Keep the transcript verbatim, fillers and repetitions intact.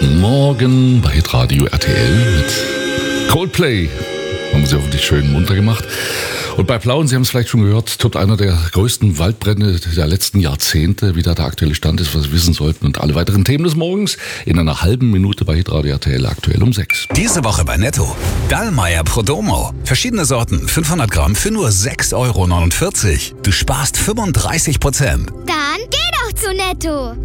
Morgen bei Hitradio R T L mit Coldplay. Haben sie hoffentlich schön munter gemacht. Und bei Plauen, Sie haben es vielleicht schon gehört, tobt einer der größten Waldbrände der letzten Jahrzehnte. Wie da der aktuelle Stand ist, was Sie wissen sollten. Und alle weiteren Themen des Morgens in einer halben Minute bei Hitradio R T L, aktuell um sechs. Diese Woche bei Netto. Dallmayr Prodomo. Verschiedene Sorten, fünfhundert Gramm für nur sechs Euro neunundvierzig. Du sparst fünfunddreißig Prozent. Dann geh doch zu Netto.